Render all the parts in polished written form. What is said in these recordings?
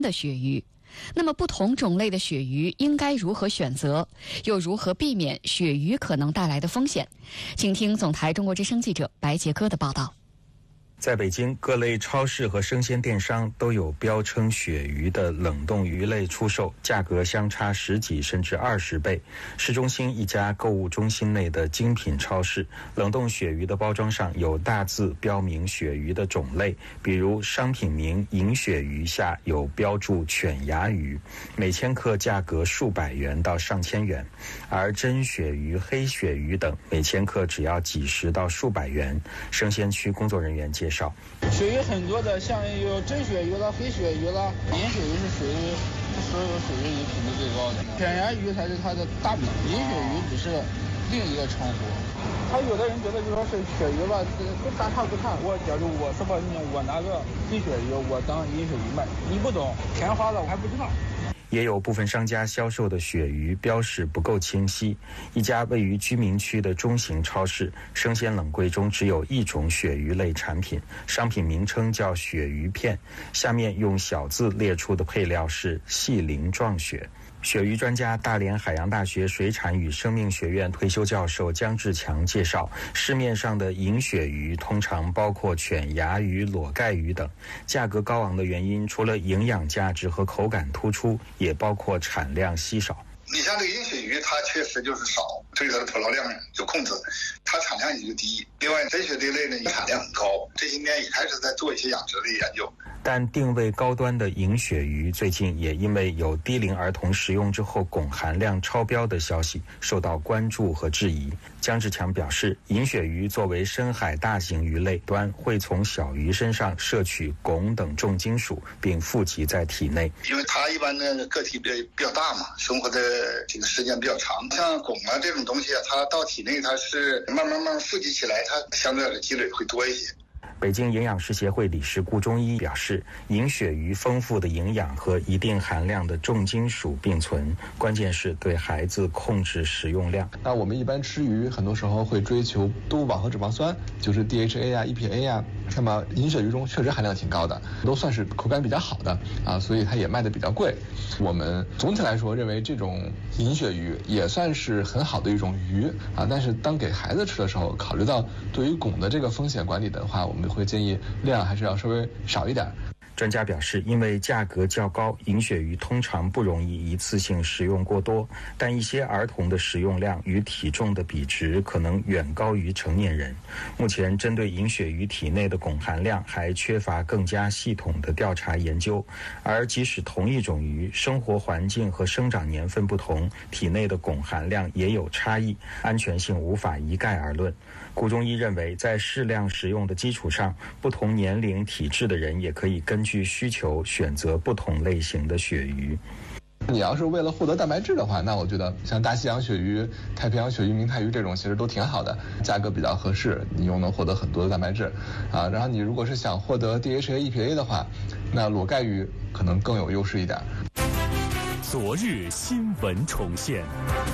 的鳕鱼。那么不同种类的鳕鱼应该如何选择，又如何避免鳕鱼可能带来的风险？请听总台中国之声记者白杰哥的报道。 在北京，各类超市和生鲜电商都有标称鳕鱼的冷冻鱼类出售，价格相差10几甚至20倍。市中心一家购物中心内的精品超市，冷冻鳕鱼的包装上有大字标明鳕鱼的种类，比如商品名银鳕鱼下有标注犬牙鱼，每千克价格数百元到上千元，而真鳕鱼、黑鳕鱼等每千克只要几十到数百元。生鲜区工作人员介绍， 鳕鱼很多的，像有真鳕鱼了、黑鳕鱼了，银鳕鱼是属于所有鳕鱼里品质最高的，犬牙鱼才是它的大名，银鳕鱼只是另一个称呼。他有的人觉得就说是鳕鱼吧，不大差不差。假如我是吧，我拿个金鳕鱼，我当银鳕鱼卖，你不懂，填花了我还不知道。 也有部分商家销售的鳕鱼标示不够清晰。一家位于居民区的中型超市，生鲜冷柜中只有一种鳕鱼类产品，商品名称叫鳕鱼片，下面用小字列出的配料是细鳞状鳕。鳕鱼专家、大连海洋大学水产与生命学院退休教授姜志强介绍，市面上的银鳕鱼通常包括犬牙鱼、裸盖鱼等，价格高昂的原因除了营养价值和口感突出，也包括产量稀少。 你像这个银鳕鱼，它确实就是少，所以它的捕捞量有控制，它产量也就低。另外，真鳕这一类呢，产量很高，这些年也开始在做一些养殖的研究。 但定位高端的银鳕鱼最近也因为有低龄儿童食用之后汞含量超标的消息受到关注和质疑。姜志强表示，银鳕鱼作为深海大型鱼类端，会从小鱼身上摄取汞等重金属，并富集在体内。 因为它一般的个体比较大嘛，生活的这个时间比较长，像汞啊这种东西啊，它到体内它是慢慢富集起来，它相对的积累会多一些。 北京营养师协会理事顾中医表示，银鳕鱼丰富的营养和一定含量的重金属并存，关键是对孩子控制食用量。 那我们一般吃鱼，很多时候会追求动物饱和脂肪酸，就是 DHA 啊、EPA 啊。那么银鳕鱼中确实含量挺高的，都算是口感比较好的啊，所以它也卖的比较贵。我们总体来说认为这种银鳕鱼也算是很好的一种鱼啊，但是当给孩子吃的时候，考虑到对于汞的这个风险管理的话，我们会建议量还是要稍微少一点。 专家表示，因为价格较高，银鳕鱼通常不容易一次性食用过多，但一些儿童的食用量与体重的比值可能远高于成年人。目前针对银鳕鱼体内的汞含量还缺乏更加系统的调查研究，而即使同一种鱼，生活环境和生长年份不同，体内的汞含量也有差异，安全性无法一概而论。顾中医认为，在适量食用的基础上，不同年龄体质的人也可以根据需求选择不同类型的鳕鱼。 你要是为了获得蛋白质的话，那我觉得像大西洋鳕鱼、太平洋鳕鱼、明太鱼这种其实都挺好的，价格比较合适，你又能获得很多的蛋白质啊。然后你如果是想获得 DHA、EPA 的话，那裸盖鱼可能更有优势一点。 昨日新闻重现。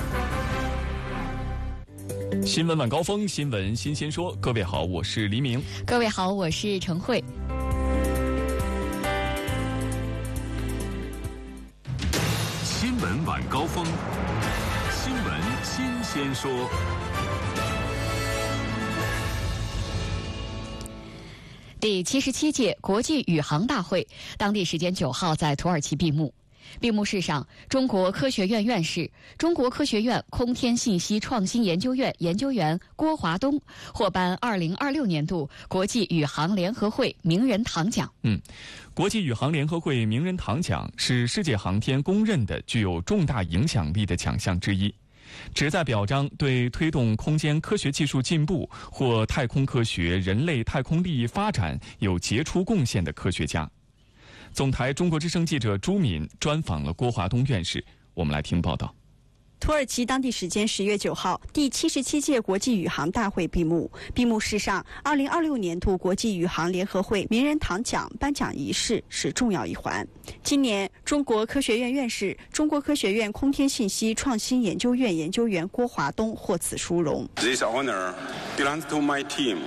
新闻晚高峰，新闻新鲜说。各位好，我是黎明。 各位好，我是陈慧。 新闻晚高峰，新闻新鲜说。 第77届国际宇航大会当地时间9号在土耳其闭幕。闭幕式上，中国科学院院士、中国科学院空天信息创新研究院研究员郭华东获颁2026年度国际宇航联合会名人堂奖。 国际宇航联合会名人堂奖是世界航天公认的具有重大影响力的奖项之一，旨在表彰对推动空间科学技术进步或太空科学、人类太空利益发展有杰出贡献的科学家。总台中国之声记者朱敏专访了郭华东院士，我们来听报道。 土耳其当地时间10月9号，第77届国际宇航大会闭幕。闭幕式上，2026年度国际宇航联合会名人堂奖颁奖仪式是重要一环。今年，中国科学院院士、中国科学院空天信息创新研究院研究员郭华东获此殊荣。 This honor belongs to my team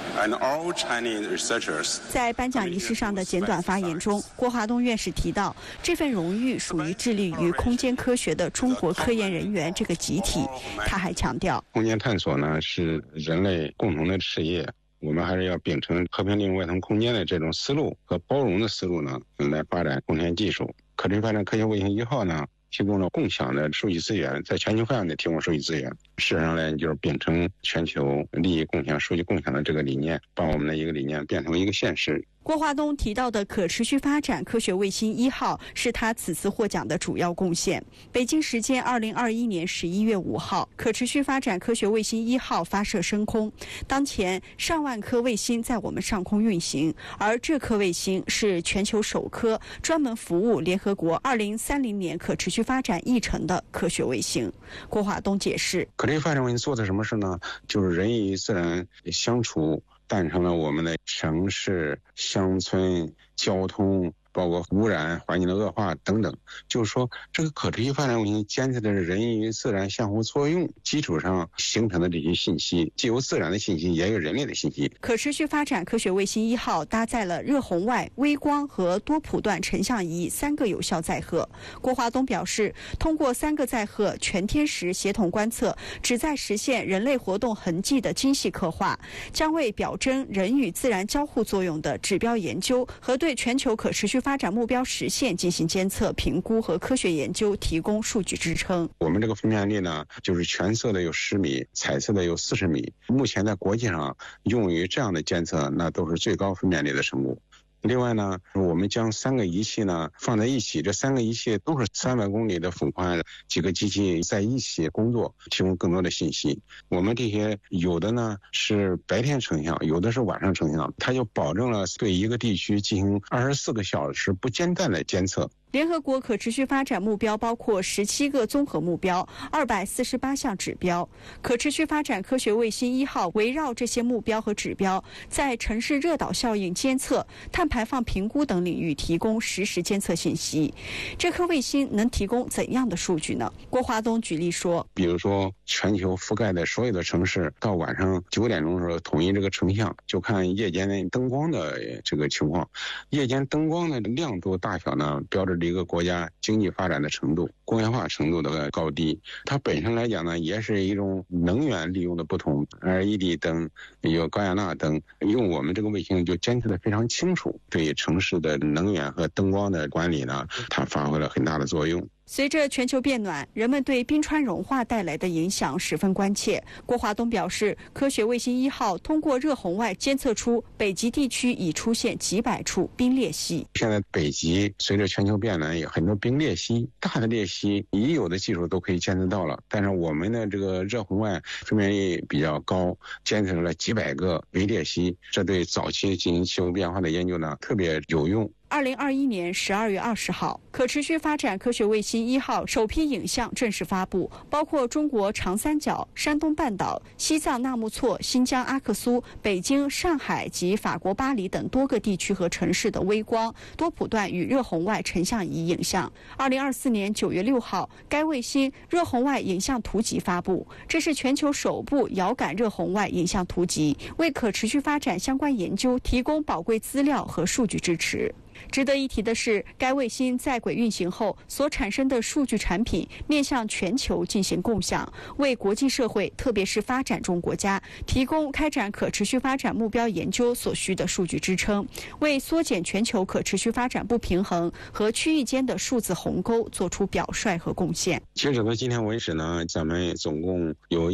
在颁奖仪式上的简短发言中，郭华东院士提到，这份荣誉属于致力于空间科学的中国科研人员这个集体。他还强调， 空间探索呢是人类共同的事业，我们还是要秉承和平利用外太空间的这种思路和包容的思路呢，来发展空间技术。可持续发展科学卫星1号呢，提供了共享的数据资源，在全球范围内提供数据资源。事实上呢，就是秉承全球利益共享、数据共享的这个理念，把我们的一个理念变成一个现实。 郭华东提到的可持续发展科学卫星1号是他此次获奖的主要贡献。北京时间2021年11月5号，可持续发展科学卫星1号发射升空。当前上万颗卫星在我们上空运行，而这颗卫星是全球首颗专门服务联合国2030年可持续发展议程的科学卫星。郭华东解释， 可持续发展卫星做的什么事呢？就是人与自然相处，诞生了我们的城市、乡村、交通，包括污染、环境的恶化等等。就是说，这个可持续发展卫星监测的是人与自然相互作用基础上形成的这些信息，既有自然的信息，也有人类的信息。 可持续发展科学卫星1号搭载了热红外、微光和多谱段成像仪3个有效载荷。郭华东表示，通过3个载荷全天时协同观测，旨在实现人类活动痕迹的精细刻画，将为表征人与自然交互作用的指标研究和对全球可持续发展目标实现进行监测、评估和科学研究提供数据支撑。 我们这个分辨率呢，就是全色的有10米，彩色的有40米。目前在国际上用于这样的监测，那都是最高分辨率的生物。另外呢，我们将3个仪器呢放在一起，这3个仪器都是300公里的幅宽，几个机器在一起工作，提供更多的信息。我们这些有的呢是白天成像，有的是晚上成像，它就保证了对一个地区进行24个小时不间断的监测。 联合国可持续发展目标包括17个综合目标、248项指标。可持续发展科学卫星1号围绕这些目标和指标，在城市热岛效应监测、碳排放评估等领域提供实时监测信息。这颗卫星能提供怎样的数据呢？郭华东举例说， 比如说全球覆盖的所有的城市，到晚上9点钟的时候统一这个成像，就看夜间的灯光的这个情况。夜间灯光的亮度大小呢，标志一个国家经济发展的程度、工业化程度的高低。它本身来讲呢，也是一种能源利用的不同。LED 灯有高雅纳灯，用我们这个卫星就监测的非常清楚，对城市的能源和灯光的管理呢，它发挥了很大的作用。 随着全球变暖，人们对冰川融化带来的影响十分关切。郭华东表示，科学卫星1号通过热红外监测出北极地区已出现几百处冰裂隙。 现在北极随着全球变暖，有很多冰裂隙，大的裂隙已有的技术都可以监测到了，但是我们的这个热红外分辨率比较高，监测了几百个微裂隙，这对早期进行气候变化的研究呢特别有用。 2021年12月20号，可持续发展科学卫星1号首批影像正式发布，包括中国长三角、山东半岛、西藏纳木错、新疆阿克苏、北京、上海及法国巴黎等多个地区和城市的微光、多谱段与热红外成像仪影像。2024年9月6号，该卫星热红外影像图集发布，这是全球首部遥感热红外影像图集，为可持续发展相关研究提供宝贵资料和数据支持。值得一提的是，该卫星在轨运行后所产生的数据产品面向全球进行共享，为国际社会特别是发展中国家提供开展可持续发展目标研究所需的数据支撑，为缩减全球可持续发展不平衡和区域间的数字鸿沟做出表率和贡献。 截止到今天为止呢，咱们总共有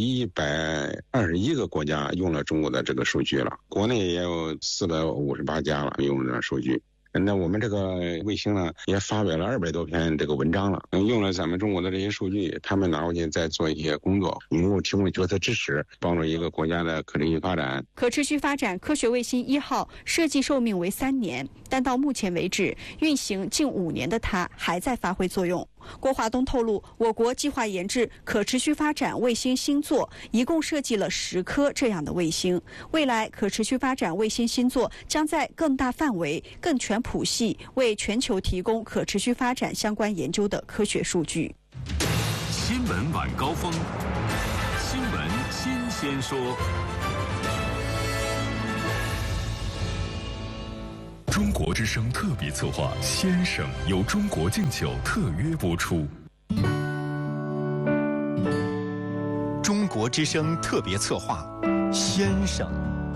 121个国家用了中国的这个数据了，国内也有458家了用的数据。那我们这个卫星呢，也发表了200多篇这个文章了，用了咱们中国的这些数据，他们拿回去再做一些工作，能够提供决策支持，帮助一个国家的可持续发展。 可持续发展科学卫星1号设计寿命为3年，但到目前为止，运行近5年的它还在发挥作用。郭华东透露，我国计划研制可持续发展卫星星座，一共设计了10颗这样的卫星。未来可持续发展卫星星座将在更大范围、更全谱系，为全球提供可持续发展相关研究的科学数据。 新闻晚高峰，新闻新鲜说。 中国之声特别策划《先生》由中国敬酒特约播出。 中国之声特别策划《先生》。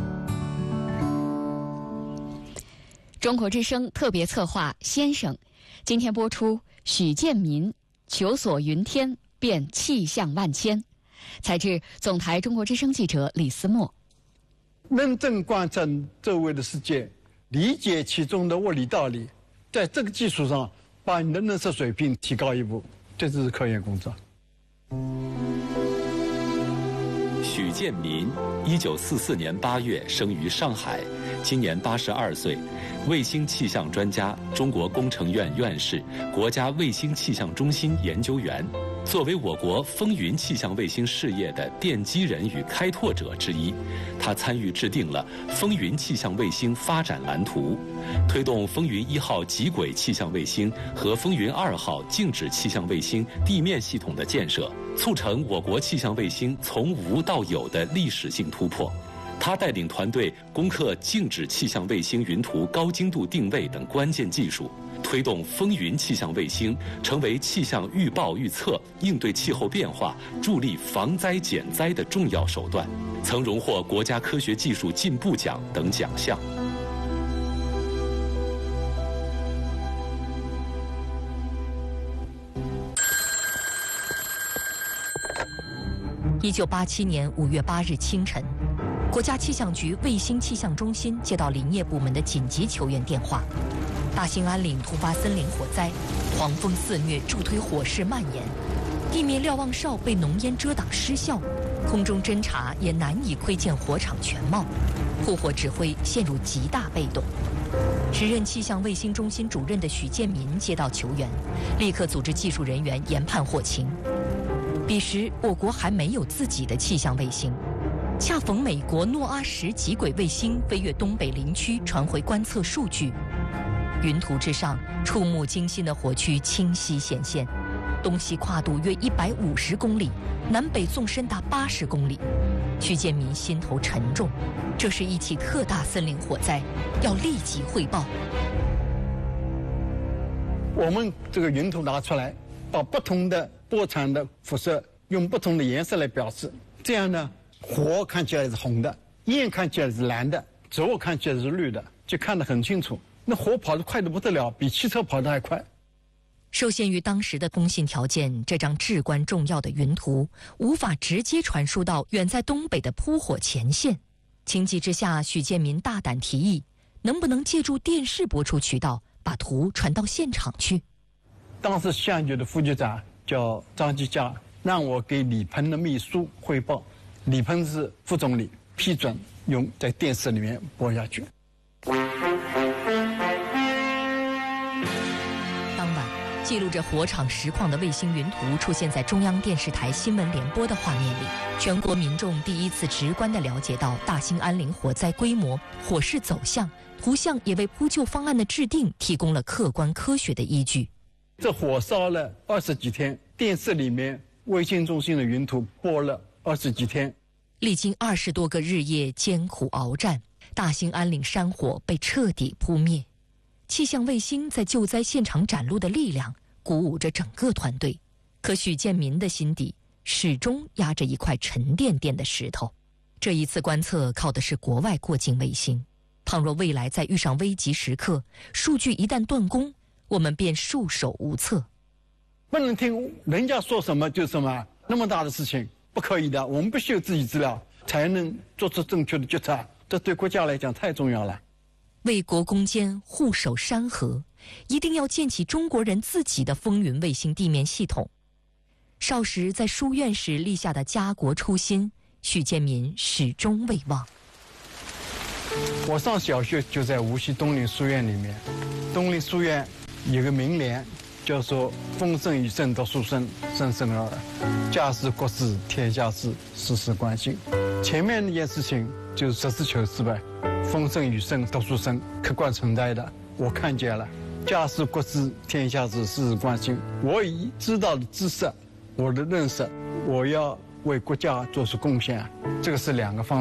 中国之声特别策划《先生》，今天播出许建民求索云天，变气象万千。采自总台中国之声记者李思墨。 认真观察周围的世界，理解其中的物理道理，在这个基础上把你的认识水平提高一步，这就是科研工作。 许建民，1944年8月生于上海，今年82岁，卫星气象专家，中国工程院院士，国家卫星气象中心研究员。作为我国风云气象卫星事业的奠基人与开拓者之一，他参与制定了风云气象卫星发展蓝图，推动风云1号极轨气象卫星和风云2号静止气象卫星地面系统的建设，促成我国气象卫星从无到有的历史性突破。他带领团队攻克静止气象卫星云图高精度定位等关键技术，推动风云气象卫星成为气象预报预测、应对气候变化、助力防灾减灾的重要手段，曾荣获国家科学技术进步奖等奖项。 1987年5月8日清晨，国家气象局卫星气象中心接到林业部门的紧急求援电话，大兴安岭突发森林火灾，狂风肆虐，助推火势蔓延，地面瞭望哨被浓烟遮挡失效，空中侦察也难以窥见火场全貌，护火指挥陷入极大被动。时任气象卫星中心主任的许建民接到求援，立刻组织技术人员研判祸情。彼时我国还没有自己的气象卫星，恰逢美国诺阿10极轨卫星飞越东北林区传回观测数据，云图之上触目惊心的火区清晰显现，东西跨度约150公里，南北纵深达80公里。许建民心头沉重，这是一起特大森林火灾，要立即汇报。 我们这个云图拿出来，把不同的波长的辐射用不同的颜色来表示，这样呢，火看起来是红的，焰看起来是蓝的，植物看起来是绿的，就看得很清楚。那火跑得快得不得了，比汽车跑得还快。 受限于当时的通信条件，这张至关重要的云图无法直接传输到远在东北的扑火前线。情急之下，许建民大胆提议，能不能借助电视播出渠道，把图传到现场去。 当时气象局的副局长叫张继佳，让我给李鹏的秘书汇报，李鹏是副总理，批准用在电视里面播下去。 当晚，记录着火场实况的卫星云图出现在中央电视台新闻联播的画面里，全国民众第一次直观地了解到大兴安岭火灾规模、火势走向，图像也为扑救方案的制定提供了客观科学的依据。 这火烧了20几天，电视里面卫星中心的云图播了20几天。 历经20多个日夜艰苦鏖战，大兴安岭山火被彻底扑灭。气象卫星在救灾现场展露的力量，鼓舞着整个团队。可许建民的心底始终压着一块沉甸甸的石头。这一次观测靠的是国外过境卫星，倘若未来再遇上危急时刻，数据一旦断供，我们便束手无策。 不能听人家说什么就什么，那么大的事情不可以的，我们必须有自己资料，才能做出正确的决策，这对国家来讲太重要了。 为国攻坚，护守山河，一定要建起中国人自己的风云卫星地面系统。少时在书院时立下的家国初心，许建民始终未忘。 我上小学就在无锡东林书院里面，东林书院有个名联，叫做“风声雨声读书声，声声而耳；家事国事天下事，事事关心”。前面那件事情就是实事求是呗，风声雨声读书声客观存在的，我看见了。家事国事天下事，事事关心。我已知道的知识，我的认识，我要为国家做出贡献，这个是两个方面。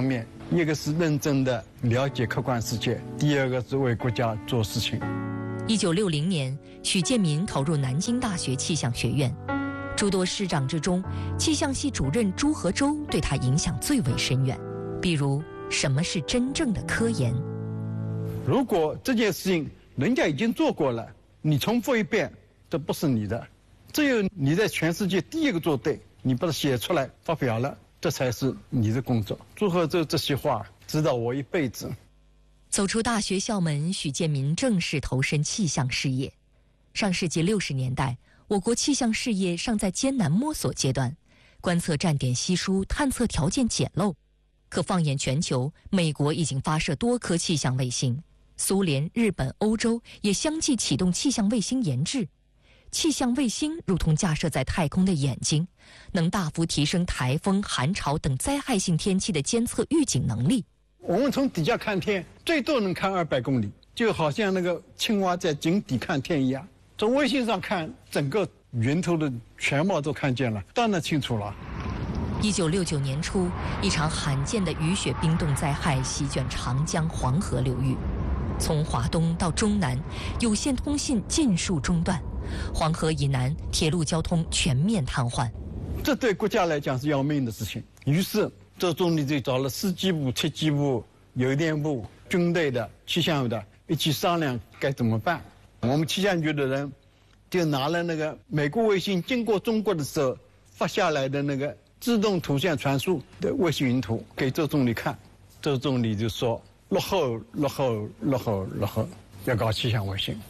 一个是认真的了解客观世界，第二个是为国家做事情。 1960年，许建民考入南京大学气象学院。诸多师长之中，气象系主任朱和周对他影响最为深远。比如，什么是真正的科研？ 如果这件事情人家已经做过了，你重复一遍，这不是你的。只有你在全世界第一个做对，你把它写出来发表了，这才是你的工作。朱和周这些话指导我一辈子。 走出大学校门，许建民正式投身气象事业。上世纪60年代，我国气象事业尚在艰难摸索阶段，观测站点稀疏，探测条件简陋。可放眼全球，美国已经发射多颗气象卫星，苏联、日本、欧洲也相继启动气象卫星研制。气象卫星如同架设在太空的眼睛，能大幅提升台风、寒潮等灾害性天气的监测预警能力。 我们从底下看天，最多能看200公里，就好像那个青蛙在井底看天一样。从卫星上看，整个云图的全貌都看见了，当然清楚了。 1969年初，一场罕见的雨雪冰冻灾害席卷长江、黄河流域，从华东到中南，有线通信尽数中断，黄河以南铁路交通全面瘫痪。 这对国家来讲是要命的事情。于是周总理就找了司机部、铁机部、邮电部、军队的、气象局的一起商量该怎么办。我们气象局的人就拿了那个美国卫星经过中国的时候发下来的那个自动图像传输的卫星云图给周总理看，周总理就说落后，要搞气象卫星。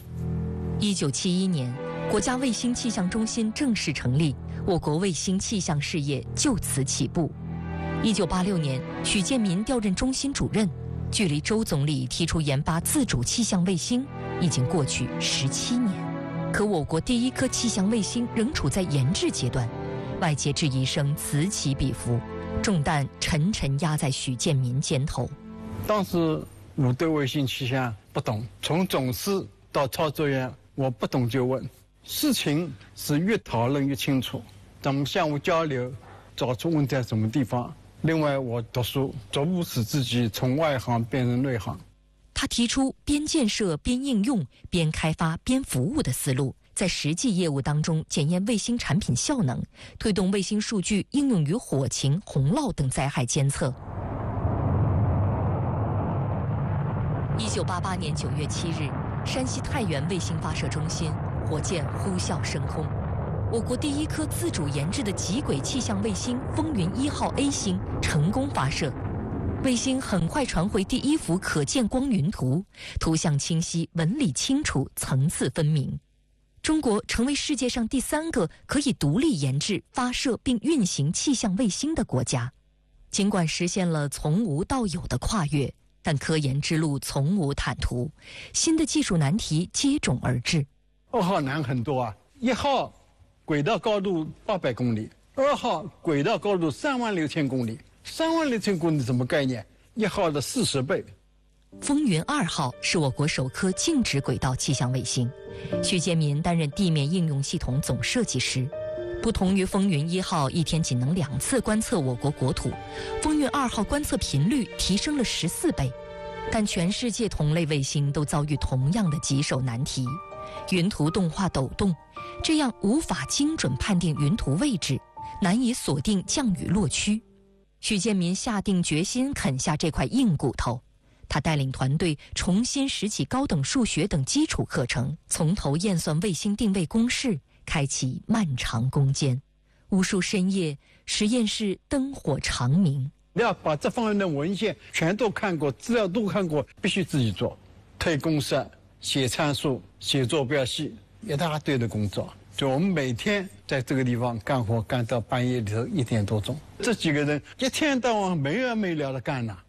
1971年，国家卫星气象中心正式成立，我国卫星气象事业就此起步。1986年，许建民调任中心主任，距离周总理提出研发自主气象卫星已经过去17年，可我国第一颗气象卫星仍处在研制阶段，外界质疑声此起彼伏，重担沉沉压在许建民肩头。 当时我对卫星气象不懂，从总师到操作员，我不懂就问，事情是越讨论越清楚，咱们相互交流，找出问题在什么地方。另外，我读书逐步使自己从外行变成内行。 他提出边建设边应用、边开发边服务的思路，在实际业务当中检验卫星产品效能，推动卫星数据应用于火情、洪涝等灾害监测。1988年9月7日，山西太原卫星发射中心火箭呼啸升空，我国第一颗自主研制的极轨气象卫星风云1号 A 星成功发射。卫星很快传回第一幅可见光云图，图像清晰，纹理清楚，层次分明。中国成为世界上第3个可以独立研制、发射并运行气象卫星的国家。尽管实现了从无到有的跨越，但科研之路从无坦途，新的技术难题接踵而至。 2号难很多啊，1号轨道高度800公里，2号轨道高度36000公里，36000公里什么概念？1号的40倍。 风云2号是我国首颗静止轨道气象卫星，许建民担任地面应用系统总设计师。不同于风云1号一天仅能2次观测我国国土，风云2号观测频率提升了14倍。但全世界同类卫星都遭遇同样的棘手难题：云图动画抖动，这样无法精准判定云图位置，难以锁定降雨落区。许建民下定决心啃下这块硬骨头，他带领团队重新拾起高等数学等基础课程，从头验算卫星定位公式，开启漫长攻坚。无数深夜，实验室灯火长明。 要把这方面的文献全都看过，资料都看过，必须自己做，推公式、写参数、写坐标系，一大堆的工作。就我们每天在这个地方干活，干到半夜里头1点多钟。这几个人一天到晚没完没了的干呐。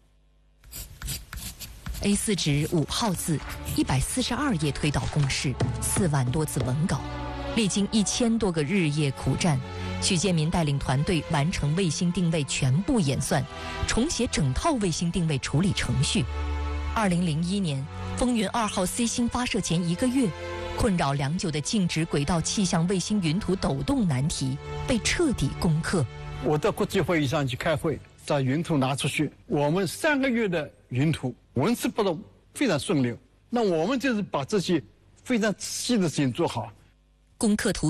A4 纸5号字，142页推导公式，4万多字文稿，历经1000多个日夜苦战，许建民带领团队完成卫星定位全部演算，重写整套卫星定位处理程序。2001年，风云2号 C 星发射前1个月，困扰良久的静止轨道气象卫星云图抖动难题被彻底攻克。 我到国际会议上去开会， 把云图拿出去，我们3个月的云图文字报道非常顺溜。那我们就是把这些非常细的事情做好。 攻克图